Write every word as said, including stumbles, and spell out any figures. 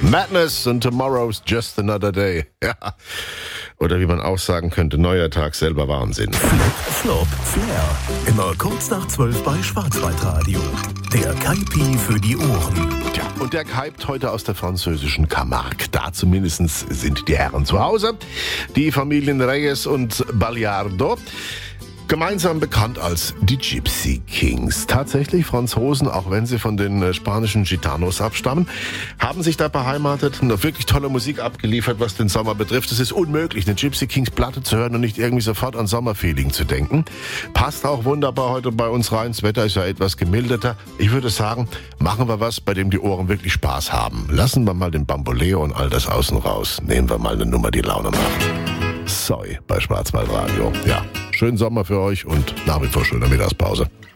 Madness and tomorrow's just another day. Ja. Oder wie man auch sagen könnte, neuer Tag, selber Wahnsinn. Flop, Flair. Immer kurz nach zwölf bei Schwarzwaldradio. Der Kaipi für die Ohren. Tja, und der keipt heute aus der französischen Camargue. Da zumindest sind die Herren zu Hause. Die Familien Reyes und Ballardo. Gemeinsam bekannt als die Gypsy Kings. Tatsächlich Franzosen, auch wenn sie von den äh, spanischen Gitanos abstammen, haben sich da beheimatet und noch wirklich tolle Musik abgeliefert, was den Sommer betrifft. Es ist unmöglich, eine Gypsy Kings Platte zu hören und nicht irgendwie sofort an Sommerfeeling zu denken. Passt auch wunderbar heute bei uns rein. Das Wetter ist ja etwas gemilderter. Ich würde sagen, machen wir was, bei dem die Ohren wirklich Spaß haben. Lassen wir mal den Bamboleo und all das außen raus. Nehmen wir mal eine Nummer, die Laune macht. Soy bei Schwarzwaldradio. Ja, schönen Sommer für euch und nach wie vor schöne Mittagspause.